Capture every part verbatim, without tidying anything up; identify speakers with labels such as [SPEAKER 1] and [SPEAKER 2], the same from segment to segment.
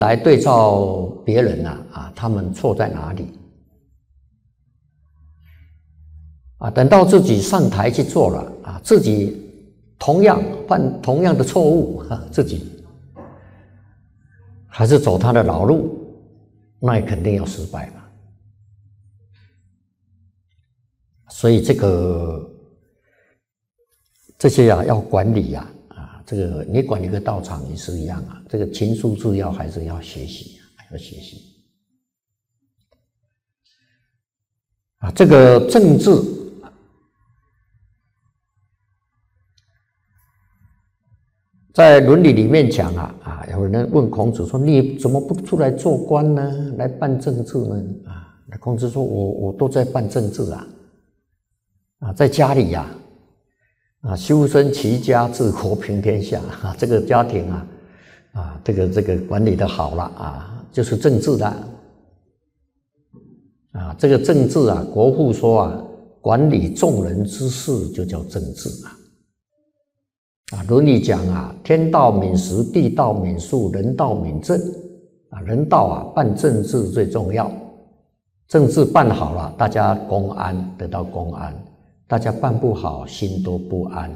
[SPEAKER 1] 来对照别人啊啊，他们错在哪里啊？等到自己上台去做了啊，自己同样犯同样的错误啊，自己还是走他的老路，那也肯定要失败嘛。所以这个这些啊要管理啊啊，这个你管一个道场也是一样啊，这个勤书治要还是要学习，要学习啊。这个政治在伦理里面讲啊啊，有人问孔子说：“你怎么不出来做官呢？来办政治呢？”啊，那孔子说：“我我都在办政治啊。”啊，在家里呀、啊，啊，修身齐家治国平天下啊，这个家庭啊，啊，这个这个管理的好了啊，就是政治的啊，这个政治啊，国父说啊，管理众人之事就叫政治啊。啊，伦理讲啊，天道敏时，地道敏术，人道敏政啊，人道啊，办政治最重要，政治办好了，大家公安得到公安。大家办不好，心都不安。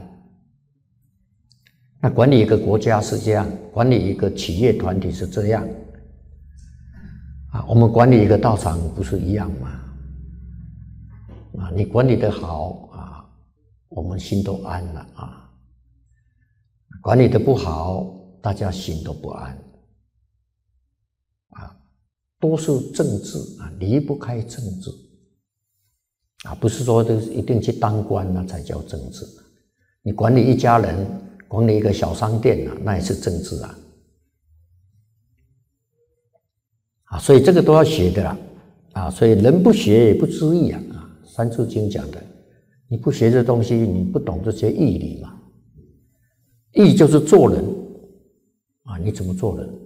[SPEAKER 1] 那管理一个国家是这样，管理一个企业团体是这样啊。我们管理一个道场不是一样吗？啊，你管理得好啊，我们心都安了啊。管理得不好，大家心都不安啊。都是政治啊，离不开政治。啊，不是说都一定去当官那才叫政治。你管理一家人，管理一个小商店啊，那也是政治啊。啊，所以这个都要学的啦。啊，所以人不学也不知义啊。啊，《三字经》讲的，你不学这东西，你不懂这些义理嘛。义就是做人啊，你怎么做人？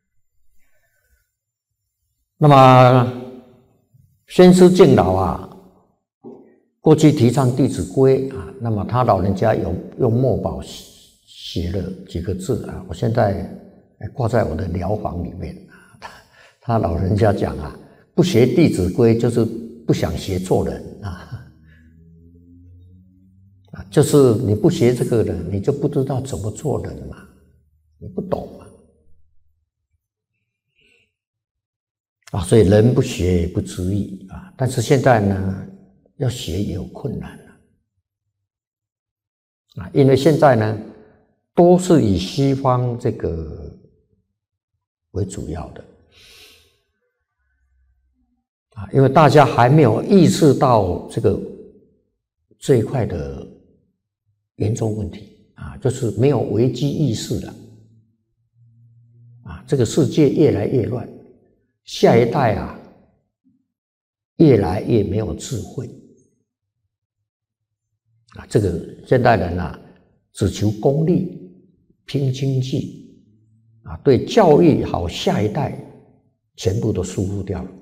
[SPEAKER 1] 那么先师敬老啊。过去提倡《弟子规》啊，那么他老人家有用墨宝写了几个字啊，我现在挂在我的疗房里面。他他老人家讲啊，不学《弟子规》就是不想学做人啊，啊，就是你不学这个人，你就不知道怎么做人嘛，你不懂嘛，啊，所以人不学也不知义啊。但是现在呢？要学也有困难了啊，因为现在呢，都是以西方这个为主要的啊，因为大家还没有意识到这个这一块的严重问题啊，就是没有危机意识了啊，这个世界越来越乱，下一代啊越来越没有智慧。啊，这个现代人啊，只求功利、拼经济，啊，对教育好下一代，全部都疏忽掉了。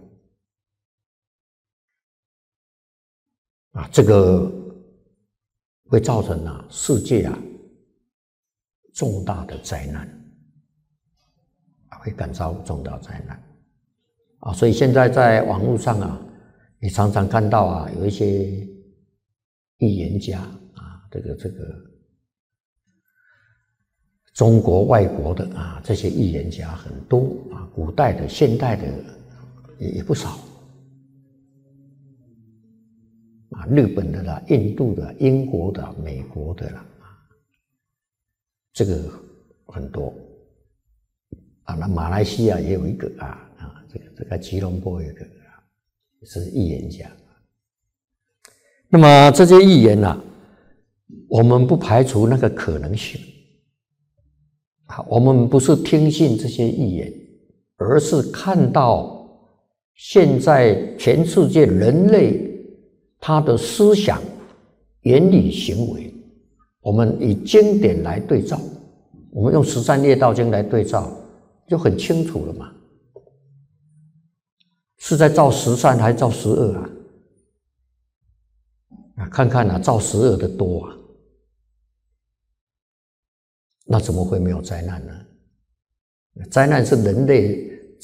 [SPEAKER 1] 啊，这个会造成啊世界啊重大的灾难，啊，会感遭重大灾难。啊，所以现在在网络上啊，你常常看到啊，有一些预言家啊，这个这个中国外国的啊，这些预言家很多啊，古代的、现代的也也不少啊，日本的啦、印度的、英国的、美国的啦，这个很多啊。那马来西亚也有一个啊啊，这个这个吉隆坡有一个啊，是预言家。那么这些预言啊，我们不排除那个可能性啊，我们不是听信这些预言，而是看到现在全世界人类他的思想、言语、行为，我们以经典来对照，我们用《十三业道经》来对照，就很清楚了嘛，是在照十三还是照十二啊？啊，看看啊，照十二的多啊，那怎么会没有灾难呢？ 灾难是人类